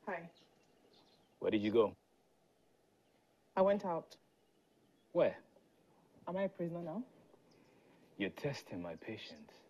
Hi. Where did you go? I went out. Where? Am I a prisoner now? You're testing my patience.